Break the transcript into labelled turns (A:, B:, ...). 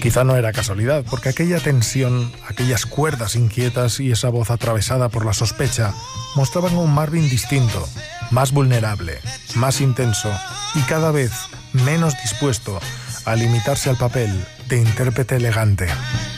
A: Quizá no era casualidad, porque aquella tensión, aquellas cuerdas inquietas y esa voz atravesada por la sospecha mostraban un Marvin distinto, más vulnerable, más intenso y cada vez menos dispuesto a limitarse al papel de intérprete elegante.